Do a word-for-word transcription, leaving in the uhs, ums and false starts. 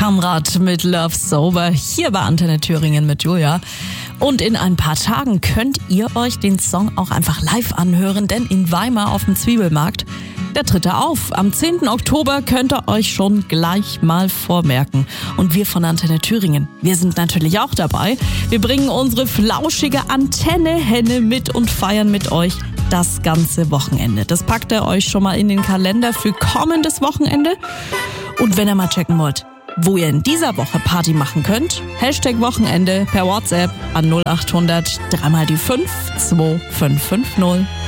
Kamrat mit Love Sober hier bei Antenne Thüringen mit Julia. Und in ein paar Tagen könnt ihr euch den Song auch einfach live anhören, denn in Weimar auf dem Zwiebelmarkt, da tritt er auf. Am zehnten Oktober könnt ihr euch schon gleich mal vormerken. Und wir von Antenne Thüringen, wir sind natürlich auch dabei. Wir bringen unsere flauschige Antenne-Henne mit und feiern mit euch das ganze Wochenende. Das packt ihr euch schon mal in den Kalender für kommendes Wochenende. Und wenn ihr mal checken wollt, wo ihr in dieser Woche Party machen könnt, Hashtag Wochenende per WhatsApp an null acht hundert drei mal die fünf zwei fünf fünf null.